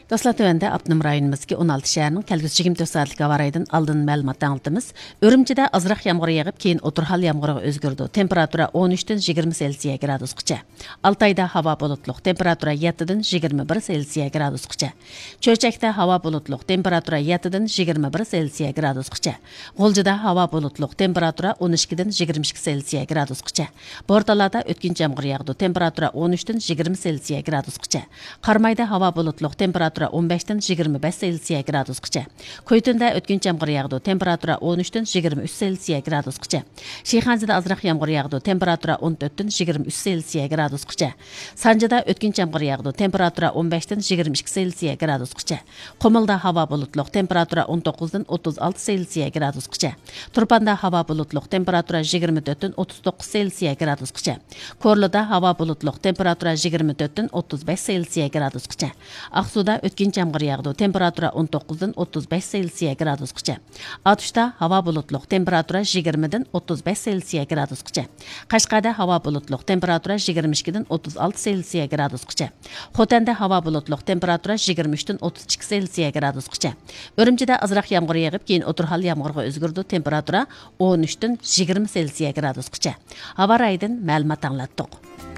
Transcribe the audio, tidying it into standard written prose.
Dostlar tövəndə Abnum rayonimizdagi 16 şəhərinin kelgusi 24 saatlik hava rayından aldın məlumat anlatımız. Ürümçide azraq yağmur yağıb, keyin oturhal yağmurga özgürdü. Temperatura 13'den 20 Selsiya gradusgacha. Altayda hava bulutluq, temperatura 7'den 21 Selsiya gradusgacha. Çöçəkdə hava bulutluq, temperatura 7'den 21 Selsiya gradusgacha. G'oljida hava bulutluq, temperatura 12'den 22 Selsiya gradusgacha. Bortalada ötkinchi yağmur yağdı, temperatura 13'den 20 Selsiya gradusgacha. Qarmayda hava bulutluq, temperatura 15'den 25 Selsiya gradusgacha. Koytunda ötkinchi yağmur yağdı, temperatura 13'den 23 Selsiya gradusgacha. Şeyxanzada azraq yağmur yağdı, temperatura 14'den 23 Selsiya gradusgacha. Sanjada ötkinchi yağmur yağdı, temperatura 15'den 22 Selsiya gradusgacha. Qumulda hava bulutluq, temperatura 19'dan 36 Selsiya gradusgacha. Turpanda hava bulutluq, temperatura 24'den 39 Selsiya gradusgacha. Korluda hava bulutluq, temperatura 24'den 35 Selsiya gradusgacha. Aqsuda ötkinchi yağmur yağdı, temperatura 19'dan 35 Selsiya gradusgacha. Atuşda hava bulutluq, temperatura 20'den 35 Selsiya gradusgacha. Qashqada hava bulutluq, temperatura 22'den 36 Selsiya gradusgacha. Xotanda hava bulutluq, temperatura 23'den 32 Selsiya gradusgacha. Ürümchida azraq yağmur yağıb, keyin oturhal yağmurga özgürdü, temperatura 13'den 20 Selsiya gradusgacha. Hava rayından ma'lumot anglatdik.